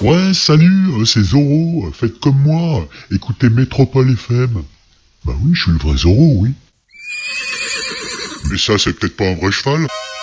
Ouais, salut, c'est Zoro, faites comme moi, écoutez Métropole FM. Bah oui, je suis le vrai Zoro, oui. Mais ça, c'est peut-être pas un vrai cheval.